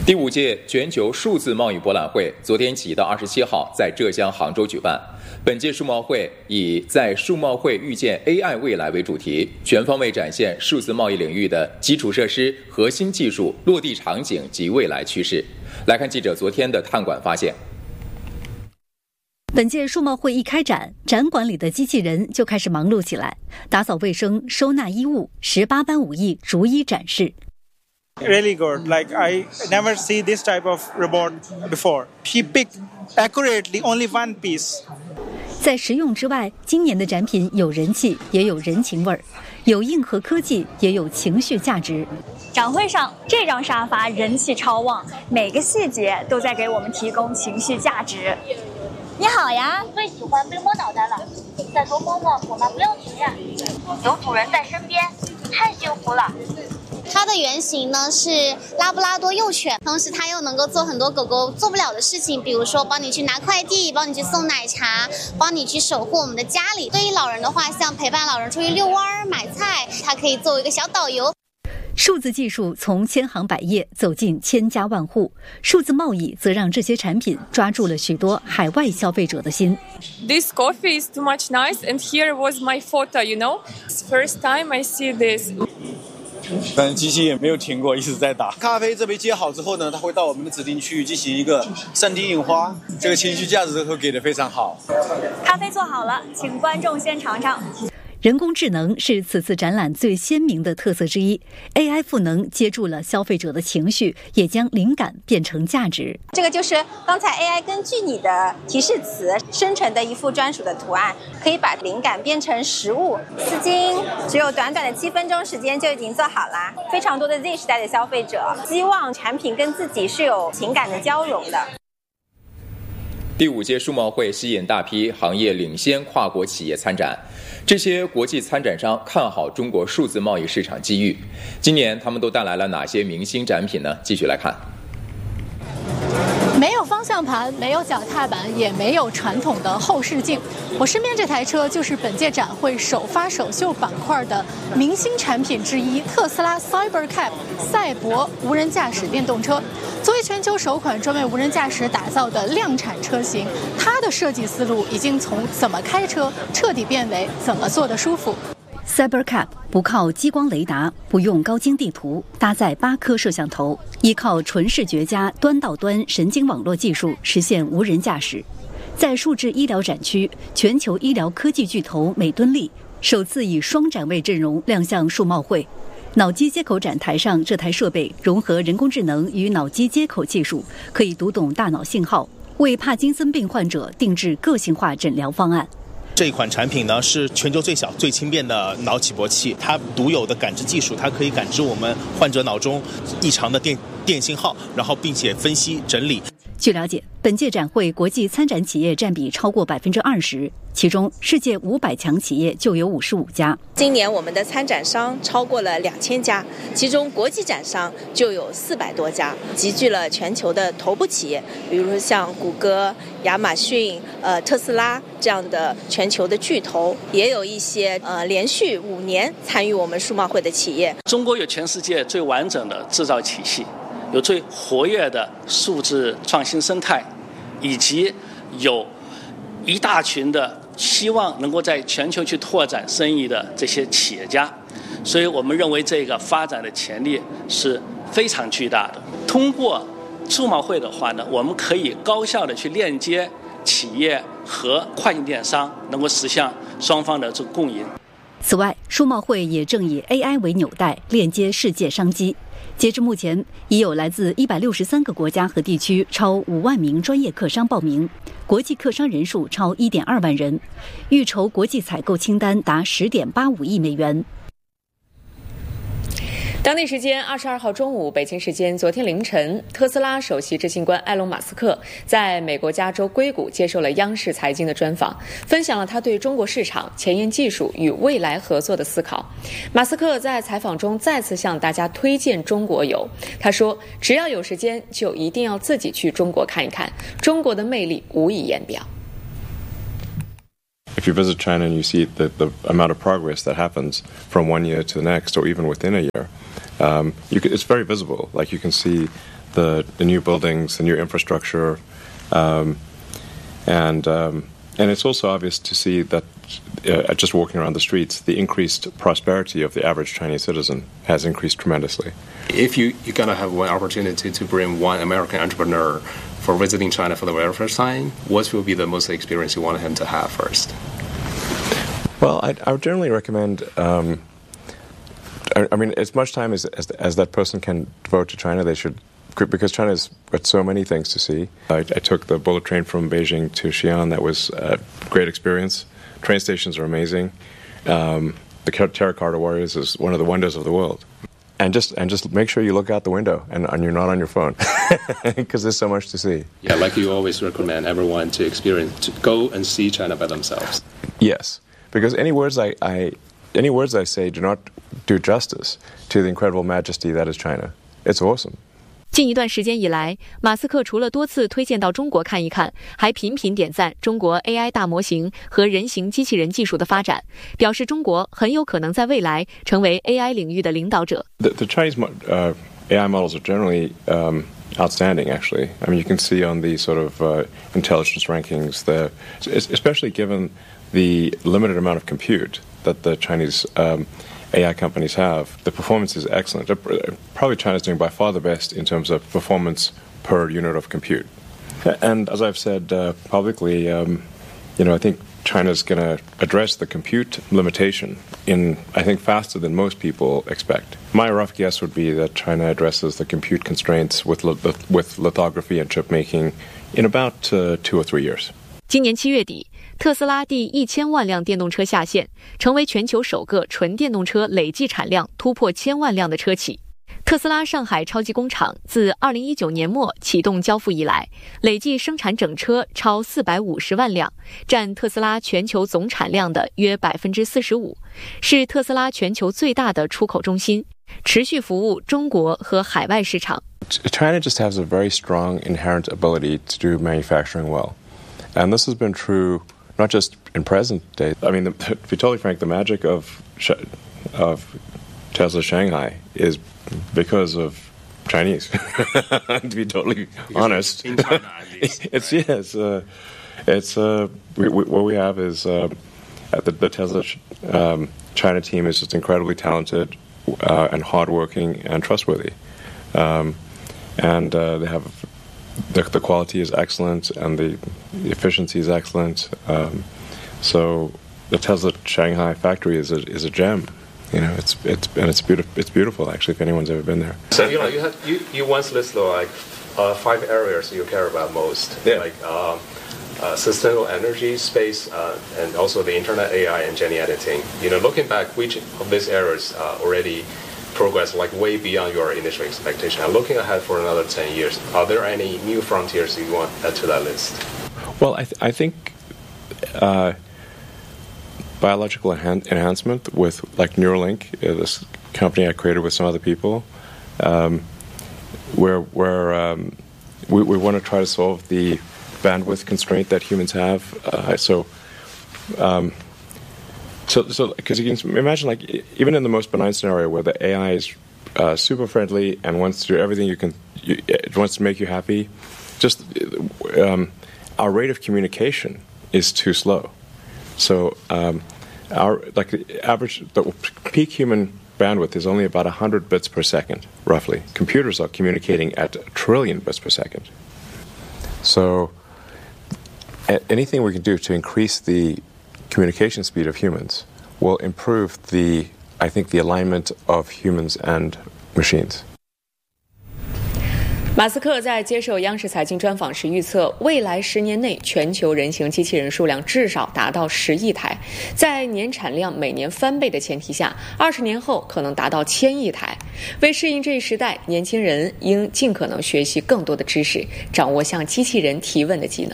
第5届全球数字贸易博览会昨天起到27号在浙江杭州举办。本届数贸会以在数贸会遇见 AI 未来为主题，全方位展现数字贸易领域的基础设施、核心技术、落地场景及未来趋势。来看记者昨天的探馆发现。 本届数贸会一开展，展馆里的机器人就开始忙碌起来，打扫卫生、收纳衣物，18般武艺逐一展示。 Really good. Like I never see this type of robot before. He picked accurately only one piece. 在实用之外，今年的展品有人气，也有人情味儿，有硬核科技，也有情绪价值。 展会上，这张沙发人气超旺，每个细节都在给我们提供情绪价值。你好呀， 最喜欢被摸脑袋了，再多摸摸我们不要停呀。有主人在身边，太幸福了。 它的原型呢是拉布拉多幼犬，同时它又能够做很多狗狗做不了的事情，比如说帮你去拿快递，帮你去送奶茶，帮你去守护我们的家里。对于老人的话，像陪伴老人出去遛弯、买菜，它可以作为一个小导游。 数字技术从千行百业走进千家万户，数字贸易则让这些产品抓住了许多海外消费者的心。 This coffee is too much nice, and here was my photo, you know. First time I see this. 但机器也没有停过，一直在打。咖啡这杯接好之后呢，它会到我们的指定区域进行一个3D 印花，这个情绪价值会给的非常好。 咖啡做好了，请观众先尝尝。 人工智能是此次展览最鲜明的特色之一 ，AI 赋能接住了消费者的情绪，也将灵感变成价值。 这个就是刚才 AI 根据你的提示词生成的一幅专属的图案，可以把灵感变成实物。丝巾只有短短的7分钟时间就已经做好啦。非常多的 Z 时代的消费者希望产品跟自己是有情感的交融的。 第5届数贸会吸引大批行业领先跨国企业参展，这些国际参展商看好中国数字贸易市场机遇。今年他们都带来了哪些明星展品呢？继续来看。 没有方向盘，没有脚踏板，也没有传统的后视镜。我身边这台车就是本届展会首发首秀板块的明星产品之一——特斯拉 Cybercab 赛博无人驾驶电动车。作为全球首款专为无人驾驶打造的量产车型，它的设计思路已经从怎么开车彻底变为怎么做的舒服。 Cybercab 不靠激光雷达，不用高精地图，搭载8颗摄像头，依靠纯视觉加端到端神经网络技术实现无人驾驶。在数字医疗展区，全球医疗科技巨头美敦力首次以双展位阵容亮相数贸会。脑机接口展台上，这台设备融合人工智能与脑机接口技术，可以读懂大脑信号，为帕金森病患者定制个性化诊疗方案。 这一款产品呢是全球最小、最轻便的脑起搏器，它独有的感知技术，它可以感知我们患者脑中异常的电信号，然后并且分析整理。 据了解，本届展会国际参展企业占比超过20%，其中世界500强企业就有55家。 今年我们的参展商超过了2000家，其中国际展商就有400多家，集聚了全球的头部企业，比如说像谷歌、亚马逊、特斯拉这样的全球的巨头，也有一些连续5年参与我们数贸会的企业。 中国有全世界最完整的制造体系，有最活跃的数字创新生态，以及有一大群的希望能够在全球去拓展生意的这些企业家，所以我们认为这个发展的潜力是非常巨大的。通过数贸会的话呢，我们可以高效的去链接企业和跨境电商，能够实现双方的这个共赢。 此外，数贸会也正以 AI 为纽带，链接世界商机。截至目前，已有来自163个国家和地区超5万名专业客商报名，国际客商人数超1.2万人，预筹国际采购清单达10.85亿美元。 当地时间22号中午，北京时间昨天凌晨，特斯拉首席执行官埃隆·马斯克在美国加州硅谷接受了央视财经的专访，分享了他对中国市场、前沿技术与未来合作的思考。马斯克在采访中再次向大家推荐中国游，他说：“只要有时间，就一定要自己去中国看一看，中国的魅力无以言表。” If you visit China and you see the amount of progress that happens from one year to the next, or even within a year, it's very visible. Like you can see the new buildings, the new infrastructure, and it's also obvious to see that just walking around the streets, the increased prosperity of the average Chinese citizen has increased tremendously. If you're going to have one opportunity to bring one American entrepreneur for visiting China for the very first time, what will be the most experience you want him to have first? Well, I would generally recommend, I mean, as much time as that person can devote to China, they should, because China's got so many things to see. I took the bullet train from Beijing to Xi'an. That was a great experience. Train stations are amazing. The Terracotta Warriors is one of the wonders of the world. And just make sure you look out the window and you're not on your phone, because there's so much to see. Yeah, like you always recommend everyone to go and see China by themselves. Yes, because any words I say do not do justice to the incredible majesty that is China. It's awesome. 近一段时间以来，马斯克除了多次推荐到中国看一看，还频频点赞中国 AI 大模型和人形机器人技术的发展，表示中国很有可能在未来成为 AI 领域的领导者。 The Chinese AI models are generally outstanding, actually. I mean, you can see on the sort of intelligence rankings, especially given the limited amount of compute that the Chinese AI companies have, the performance is excellent. Probably China's doing by far the best in terms of performance per unit of compute. And as I've said publicly, I think China's going to address the compute limitation I think, faster than most people expect. My rough guess would be that China addresses the compute constraints with lithography and chip making in about 2 or 3 years. 今年7月底，特斯拉第1000万辆电动车下线，成为全球首个纯电动车累计产量突破1000万辆的车企。特斯拉上海超级工厂自2019年末启动交付以来，累计生产整车超450万辆，占特斯拉全球总产量的约45%，是特斯拉全球最大的出口中心，持续服务中国和海外市场。 China just has a very strong inherent ability to do manufacturing well. And this has been true not just in present day. I mean, to be totally frank, the magic of Tesla Shanghai is because of Chinese. To be totally honest, in China, at least, what we have is the Tesla China team is just incredibly talented and hardworking and trustworthy, and they have. The quality is excellent and the efficiency is excellent. So the Tesla Shanghai factory is a gem. It's beautiful actually. If anyone's ever been there. So you once listed like 5 areas you care about most, like sustainable energy, space, and also the internet, AI, and gene editing. Looking back, which of these areas already progress like way beyond your initial expectation? And looking ahead for another 10 years, are there any new frontiers you want to add to that list? Well, I think biological enhancement with like Neuralink, this company I created with some other people, where we want to try to solve the bandwidth constraint that humans have. So because you can imagine, like, even in the most benign scenario where the AI is super friendly and wants to do everything it wants to make you happy, just our rate of communication is too slow. So the peak human bandwidth is only about 100 bits per second, roughly. Computers are communicating at 1 trillion bits per second. So anything we can do to increase the communication speed of humans will improve I think the alignment of humans and machines. 马斯克在接受央视财经专访时预测，未来10年内全球人形机器人数量至少达到10亿台，在年产量每年翻倍的前提下，20年后可能达到1000亿台。为适应这一时代，年轻人应尽可能学习更多的知识，掌握向机器人提问的技能。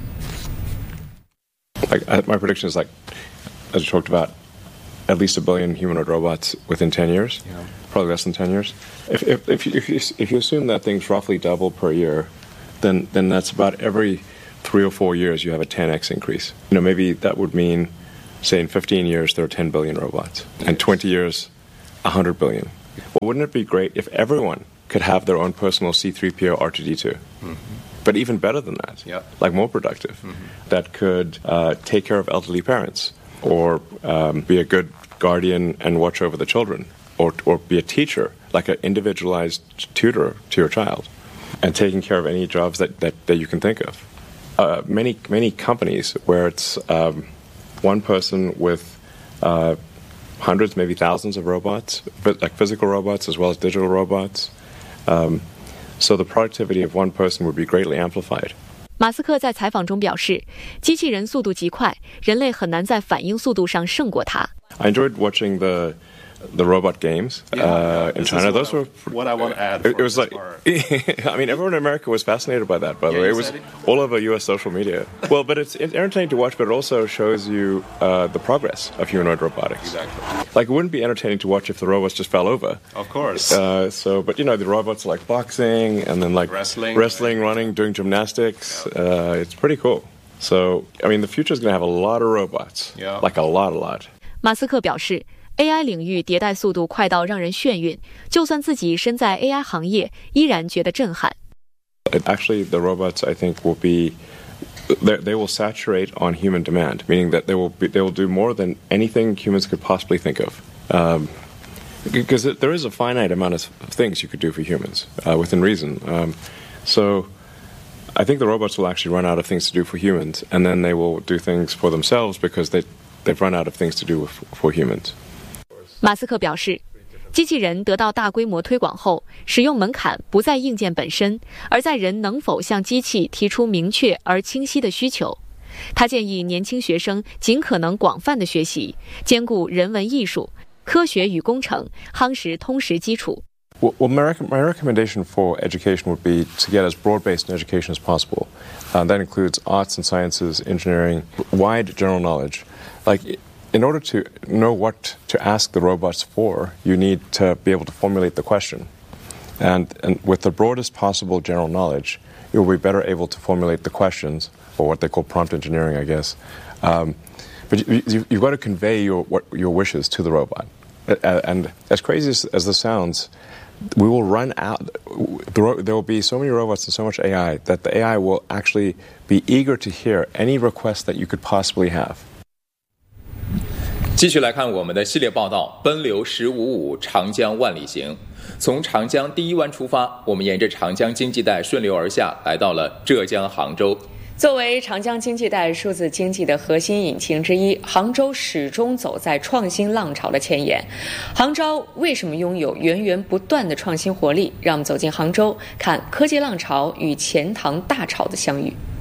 My prediction is, like, as you talked about, at least 1 billion humanoid robots within 10 years. Yeah. Probably less than 10 years. If you assume that things roughly double per year, then that's about every 3 or 4 years you have a 10x increase. Maybe that would mean, say, in 15 years there are 10 billion robots, and 20 years, 100 billion. Well, wouldn't it be great if everyone could have their own personal C-3PO R2-D2. But even better than that, like more productive, that could take care of elderly parents or be a good guardian and watch over the children or be a teacher, like an individualized tutor to your child and taking care of any jobs that you can think of. Many companies where it's one person with hundreds, maybe thousands of robots, but like physical robots as well as digital robots. So the productivity of one person would be greatly amplified. 马斯克在采访中表示，机器人速度极快，人类很难在反应速度上胜过它。 I enjoyed watching the robot games in China. Those were what I want to add. It was like, I mean, everyone in America was fascinated by that. By the way, it was all over U.S. social media. Well, but it's entertaining to watch, but it also shows you the progress of humanoid robotics. Exactly. Like, it wouldn't be entertaining to watch if the robots just fell over. Of course. But the robots are like boxing and then like wrestling, running, doing gymnastics. It's pretty cool. So, I mean, the future is going to have a lot of robots. Yeah. Like a lot. 马斯克表示。AI 领域迭代速度快到让人眩晕，就算自己身在 AI 行业，依然觉得震撼。 Actually, the robots, I think, will be they will saturate on human demand, meaning that they will do more than anything humans could possibly think of. Because there is a finite amount of things you could do for humans within reason. So I think the robots will actually run out of things to do for humans, and then they will do things for themselves because they've run out of things to do for humans. 马斯克表示，机器人得到大规模推广后，使用门槛不在硬件本身，而在人能否向机器提出明确而清晰的需求。他建议年轻学生尽可能广泛的学习，兼顾人文艺术、科学与工程，夯实通识基础。 Well, my recommendation for education would be to get as broad-based an education as possible. That includes arts and sciences, engineering, wide general knowledge. In order to know what to ask the robots for, you need to be able to formulate the question. And with the broadest possible general knowledge, you'll be better able to formulate the questions, or what they call prompt engineering, I guess. But you've got to convey your wishes to the robot. And as crazy as this sounds, we will run out. There will be so many robots and so much AI that the AI will actually be eager to hear any request that you could possibly have. 继续来看我们的系列报道，奔流155长江万里行。从长江第一湾出发，我们沿着长江经济带顺流而下，来到了浙江杭州。 作为长江经济带数字经济的核心引擎之一，杭州始终走在创新浪潮的前沿。杭州为什么拥有源源不断的创新活力？让我们走进杭州，看科技浪潮与钱塘大潮的相遇。